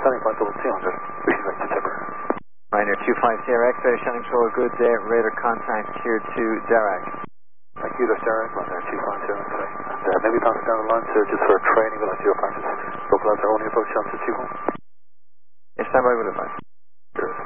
Shelling point double 200, reaching back to Tipper. Ryanair 25 Sierra X-ray, Shelling Control, good day, radar contact here to Darac. Thank you, that's Darac, Ryanair 25 Sierra X-ray. And maybe pass down the line, sir, just for training, we'll have to do a practice. Localize our only approach down to 2 home. Yes, stand by with advice.